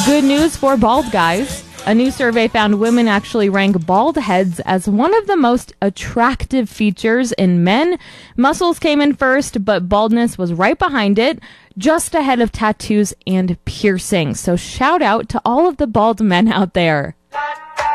Good news for bald guys. A new survey found women actually rank bald heads as one of the most attractive features in men. Muscles came in first, but baldness was right behind it, just ahead of tattoos and piercings. So shout out to all of the bald men out there.